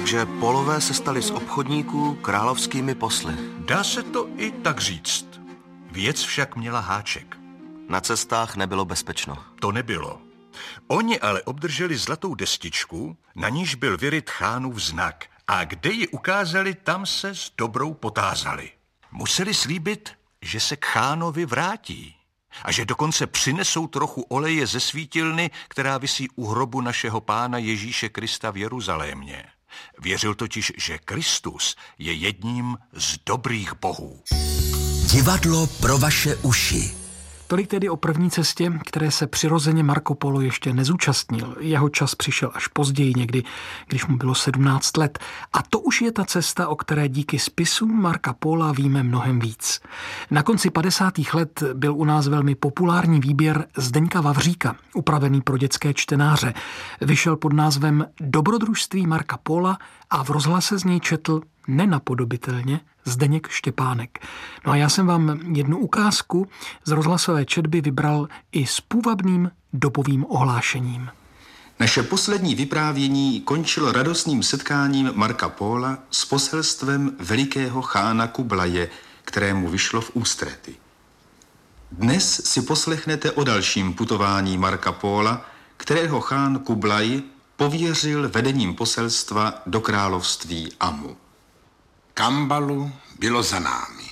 Takže Polové se stali z obchodníků královskými posly. Dá se to i tak říct. Věc však měla háček. Na cestách nebylo bezpečno. To nebylo. Oni ale obdrželi zlatou destičku, na níž byl vyryt chánův znak. A kde ji ukázali, tam se s dobrou potázali. Museli slíbit, že se k chánovi vrátí. A že dokonce přinesou trochu oleje ze svítilny, která visí u hrobu našeho Pána Ježíše Krista v Jeruzalémě. Věřil totiž, že Kristus je jedním z dobrých bohů. Divadlo pro vaše uši. Tolik tedy o první cestě, které se přirozeně Marco Polo ještě nezúčastnil. Jeho čas přišel až později někdy, když mu bylo 17 let. A to už je ta cesta, o které díky spisům Marca Pola víme mnohem víc. Na konci 50. let byl u nás velmi populární výběr Zdeňka Vavříka, upravený pro dětské čtenáře. Vyšel pod názvem Dobrodružství Marca Pola a v rozhlase z něj četl nenapodobitelně Zdeněk Štěpánek. No a já jsem vám jednu ukázku z rozhlasové četby vybral i s půvabným dobovým ohlášením. Naše poslední vyprávění končilo radostným setkáním Marca Pola s poselstvem velikého chána Kublaje, kterému vyšlo v ústrety. Dnes si poslechnete o dalším putování Marca Pola, kterého chán Kublaj pověřil vedením poselstva do království Amu. Kambalu bylo za námi.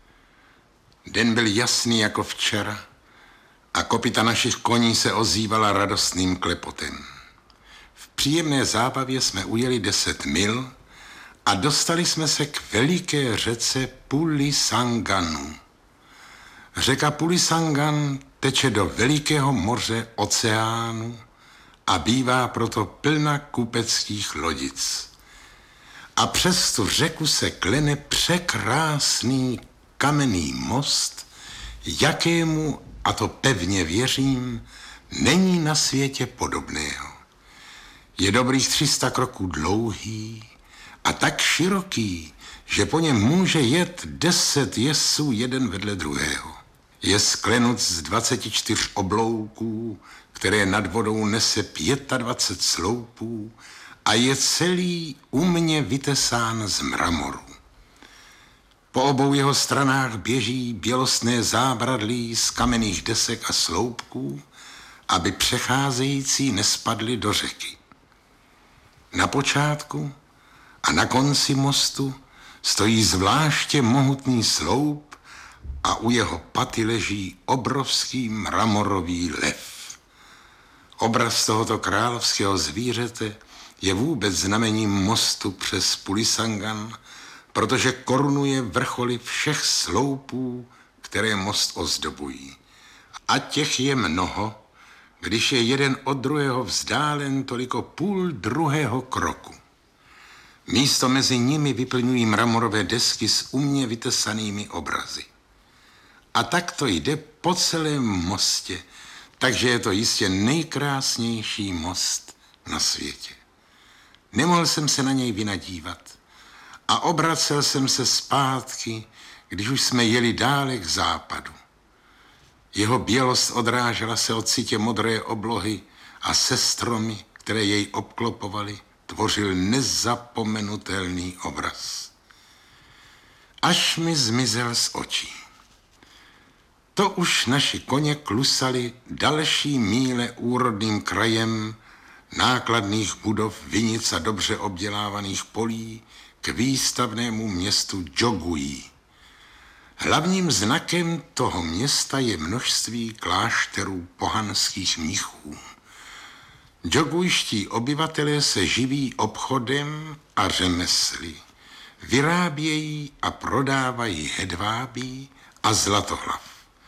Den byl jasný jako včera a kopyta našich koní se ozývala radostným klepotem. V příjemné zábavě jsme ujeli 10 mil a dostali jsme se k veliké řece Pulisanganu. Řeka Pulisangan teče do velikého moře oceánu a bývá proto plna kupeckých lodic. A přes tu řeku se klene překrásný kamenný most, jakému, a to pevně věřím, není na světě podobného. Je dobrých 300 kroků dlouhý a tak široký, že po něm může jet 10 jezdců jeden vedle druhého. Je sklenut z 24 oblouků, které nad vodou nese 25 sloupů, a je celý umně vytesán z mramoru. Po obou jeho stranách běží bělostné zábradlí z kamenných desek a sloupků, aby přecházející nespadli do řeky. Na počátku a na konci mostu stojí zvláště mohutný sloup a u jeho paty leží obrovský mramorový lev. Obraz tohoto královského zvířete je vůbec znamením mostu přes Pulisangan, protože korunuje vrcholy všech sloupů, které most ozdobují. A těch je mnoho, když je jeden od druhého vzdálen toliko půl druhého kroku. Místo mezi nimi vyplňují mramorové desky s umně vytesanými obrazy. A tak to jde po celém mostě, takže je to jistě nejkrásnější most na světě. Nemohl jsem se na něj vynadívat a obracel jsem se zpátky, když už jsme jeli dále k západu. Jeho bělost odrážela se od sitě modré oblohy a se stromy, které jej obklopovaly, tvořil nezapomenutelný obraz. Až mi zmizel z očí. To už naši koně klusali další míle úrodným krajem nákladných budov, vinic a dobře obdělávaných polí k výstavnému městu Jogui. Hlavním znakem toho města je množství klášterů pohanských mnichů. Jogujští obyvatelé se živí obchodem a řemesly. Vyrábějí a prodávají hedvábí a zlatohlav.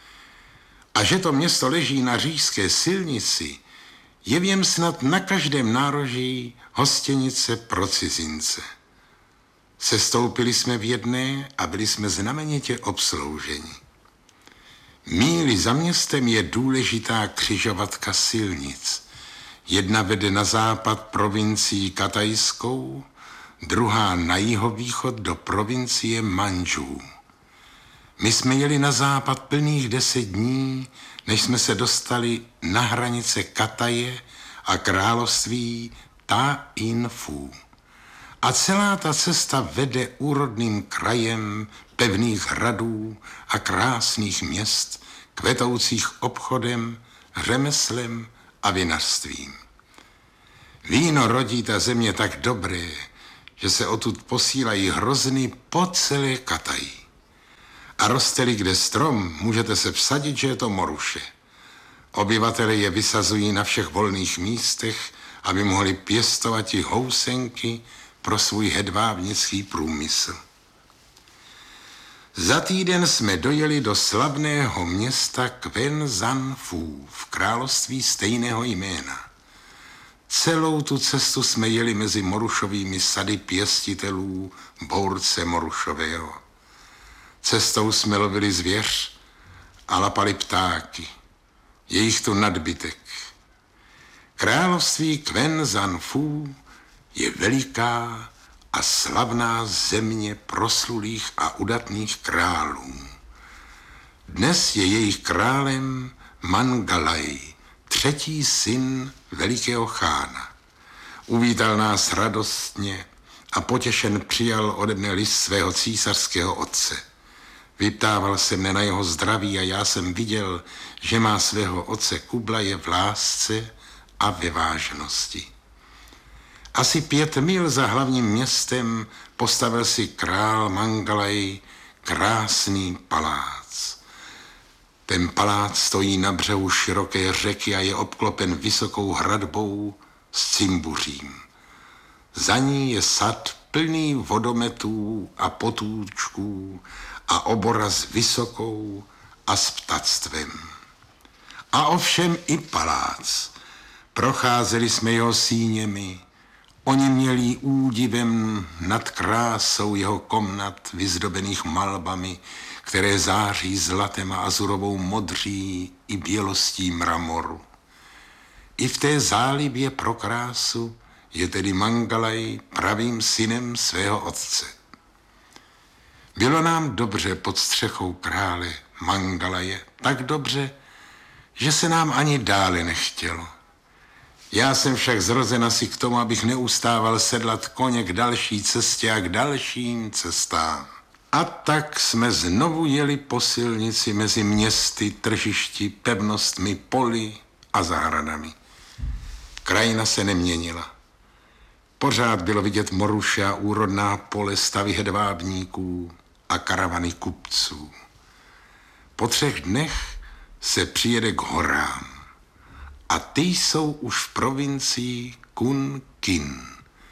A že to město leží na říšské silnici, je v něm snad na každém nároží hostěnice pro cizince. Sestoupili jsme v jedné a byli jsme znamenitě obslouženi. Míli za městem je důležitá křižovatka silnic. Jedna vede na západ provincií Katajskou, druhá na jihovýchod do provincie Mandžů. My jsme jeli na západ plných 10 dní, než jsme se dostali na hranice Kataje a království Ta In Fu. A celá ta cesta vede úrodným krajem pevných hradů a krásných měst, kvetoucích obchodem, řemeslem a vinařstvím. Víno rodí ta země tak dobré, že se odtud posílají hrozny po celé Kataji. A roste-li kde strom, můžete se vsadit, že je to moruše. Obyvatelé je vysazují na všech volných místech, aby mohli pěstovat i housenky pro svůj hedvábnický průmysl. Za týden jsme dojeli do slavného města Kven Zan Phu v království stejného jména. Celou tu cestu jsme jeli mezi morušovými sady pěstitelů bource morušového. Cestou jsme lovili zvěř a lapali ptáky. Je jich tu nadbytek. Království Kven Zan Phu je veliká a slavná země proslulých a udatných králů. Dnes je jejich králem Mangalaj, třetí syn velikého chána. Uvítal nás radostně a potěšen přijal ode mne list svého císařského otce. Vyptával se mne na jeho zdraví a já jsem viděl, že má svého otce Kublaje v lásce a ve vážnosti. Asi 5 mil za hlavním městem postavil si král Mangalaj krásný palác. Ten palác stojí na břehu široké řeky a je obklopen vysokou hradbou s cimbuřím. Za ní je sad plný vodometů a potůčků a obora s vysokou a s ptactvem. A ovšem i palác. Procházeli jsme jeho síněmi, oni měli údivem nad krásou jeho komnat vyzdobených malbami, které září zlatem a azurovou modří i bělostí mramoru. I v té zálibě pro krásu je tedy Mangalaj pravým synem svého otce. Bylo nám dobře pod střechou krále Mangalaje, tak dobře, že se nám ani dále nechtělo. Já jsem však zrozen asi k tomu, abych neustával sedlat koně k další cestě a k dalším cestám. A tak jsme znovu jeli po silnici mezi městy, tržišti, pevnostmi, poli a zahradami. Krajina se neměnila. Pořád bylo vidět moruše a úrodná pole, stavy hedvábníků a karavany kupců. Po 3 dnech se přijede k horám. A ty jsou už v provincii Kun Kin.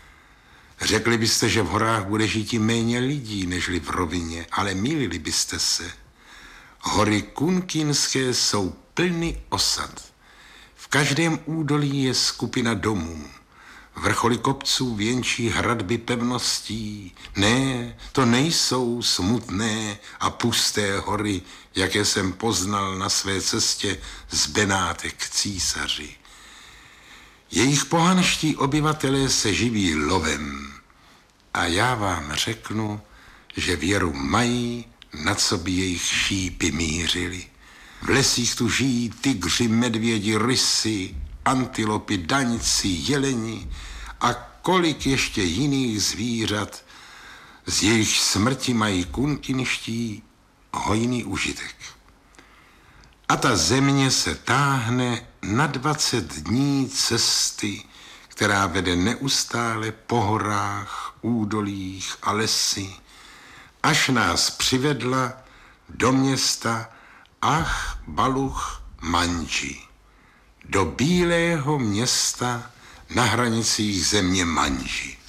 Řekli byste, že v horách bude žít i méně lidí, nežli v rovině, ale mýlili byste se. Hory kunkinské jsou plny osad. V každém údolí je skupina domů. Vrcholy kopců věnčí hradby pevností. Ne, to nejsou smutné a pusté hory, jaké jsem poznal na své cestě z Benátek k císaři. Jejich pohanští obyvatelé se živí lovem. A já vám řeknu, že věru mají, na co by jejich šípy mířili. V lesích tu žijí tygři, medvědi, rysy, antilopy, daňci, jeleni a kolik ještě jiných zvířat, z jejich smrti mají kunkinští hojný užitek. A ta země se táhne na 20 dní cesty, která vede neustále po horách, údolích a lesy, až nás přivedla do města Ach Baluch Manji, do bílého města na hranicích země Manji.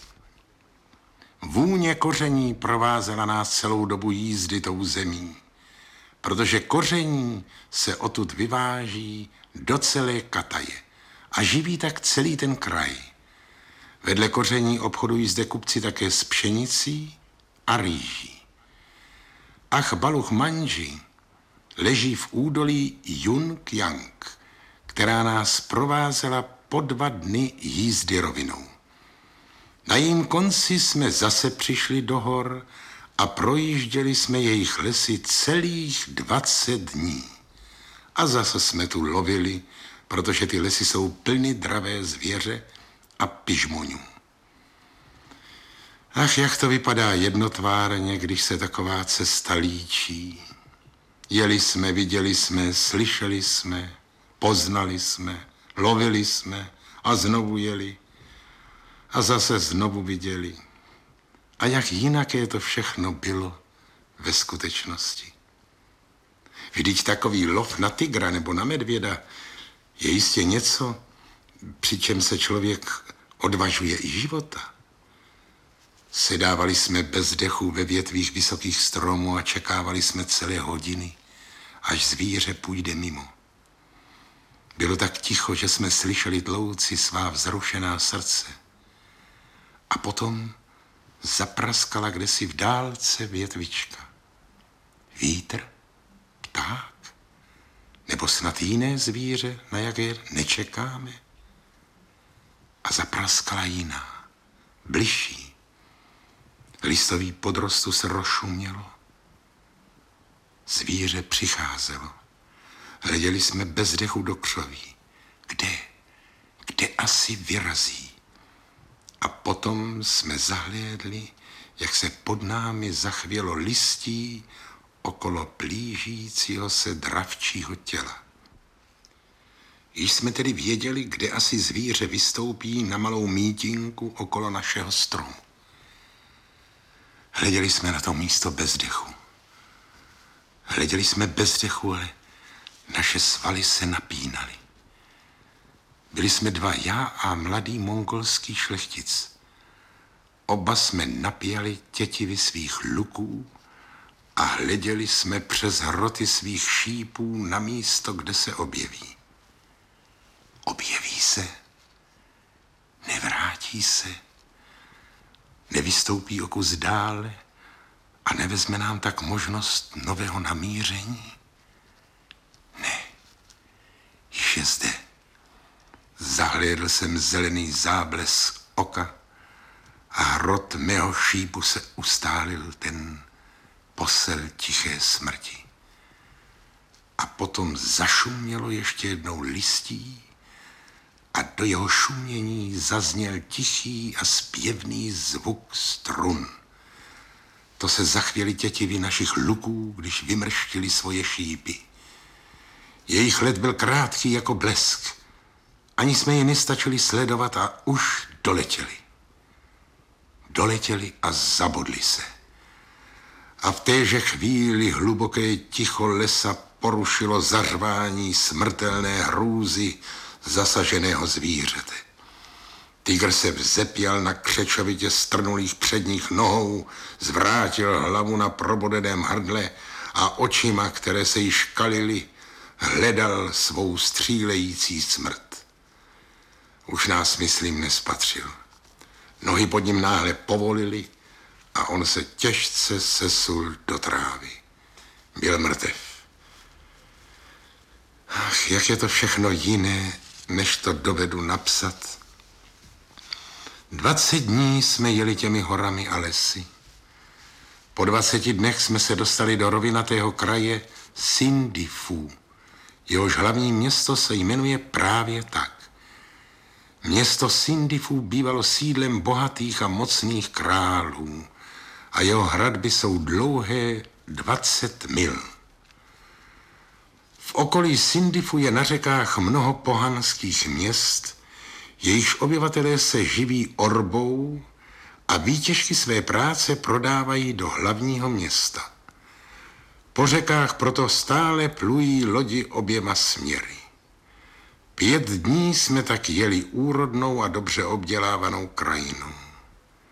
Vůně koření provázela nás celou dobu jízdy tou zemí, protože koření se odtud vyváží do celé Kataje a živí tak celý ten kraj. Vedle koření obchodují zde kupci také s pšenicí a rýží. Ach Baluch Manji leží v údolí Jung-Yang, která nás provázela po 2 dny jízdy rovinou. Na jejím konci jsme zase přišli do hor a projížděli jsme jejich lesy celých 20 dní. A zase jsme tu lovili, protože ty lesy jsou plny dravé zvěře a pižmoňů. Ach, jak to vypadá jednotvárně, když se taková cesta líčí. Jeli jsme, viděli jsme, slyšeli jsme, poznali jsme, lovili jsme a znovu jeli a zase znovu viděli. A jak jinaké to všechno bylo ve skutečnosti. Vždyť takový lov na tygra nebo na medvěda je jistě něco, při čem se člověk odvažuje i života. Sedávali jsme bez dechu ve větvích vysokých stromů a čekávali jsme celé hodiny, až zvíře půjde mimo. Bylo tak ticho, že jsme slyšeli tlouci svá vzrušená srdce. A potom zapraskala kdesi v dálce větvička. Vítr? Pták? Nebo snad jiné zvíře, na jaké nečekáme? A zapraskala jiná, bližší. Listový podrostu se rozšumělo. Zvíře přicházelo. Hleděli jsme bez dechu do křoví. Kde asi vyrazí? A potom jsme zahlédli, jak se pod námi zachvělo listí okolo blížícího se dravčího těla. Již jsme tedy věděli, kde asi zvíře vystoupí na malou mítinku okolo našeho stromu. Hleděli jsme na to místo bez dechu. Hleděli jsme bez dechu, ale naše svaly se napínaly. Byli jsme dva, já a mladý mongolský šlechtic. Oba jsme napíjali tětivy svých luků a hleděli jsme přes hroty svých šípů na místo, kde se objeví. Objeví se? Nevrátí se? Nevystoupí o kus dále a nevezme nám tak možnost nového namíření? Ne, již je zde. Zahlédl jsem zelený záblesk oka a hrot mého šípu se ustálil, ten posel tiché smrti. A potom zašumělo ještě jednou listí a do jeho šumění zazněl tichý a zpěvný zvuk strun. To se zachvěly tětivy našich luků, když vymrštili svoje šípy. Jejich let byl krátký jako blesk. Ani jsme je nestačili sledovat a už doletěli. Doletěli a zabodli se. A v téže chvíli hluboké ticho lesa porušilo zařvání smrtelné hrůzy zasaženého zvířete. Tygr se vzepěl na křečovitě strnulých předních nohou, zvrátil hlavu na probodeném hrdle a očima, které se již kalily, hledal svou střílející smrt. Už nás, myslím, nespatřil. Nohy pod ním náhle povolily a on se těžce sesul do trávy. Byl mrtev. Ach, jak je to všechno jiné, než to dovedu napsat. 20 dní jsme jeli těmi horami a lesy. Po 20 dnech jsme se dostali do rovinatého kraje Sindifu. Jehož hlavní město se jmenuje právě tak. Město Sindifu bývalo sídlem bohatých a mocných králů a jeho hradby jsou dlouhé 20 mil. V okolí Sindifu je na řekách mnoho pohanských měst, jejichž obyvatelé se živí orbou a výtěžky své práce prodávají do hlavního města. Po řekách proto stále plují lodi oběma směry. 5 dní jsme tak jeli úrodnou a dobře obdělávanou krajinou.